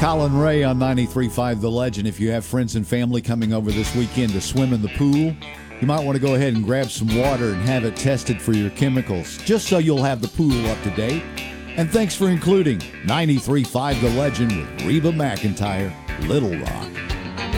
Colin Ray on 93.5 The Legend. If you have friends and family coming over this weekend to swim in the pool, you might want to go ahead and grab some water and have it tested for your chemicals, just so you'll have the pool up to date. And thanks for including 93.5 The Legend with Reba McEntire, Little Rock.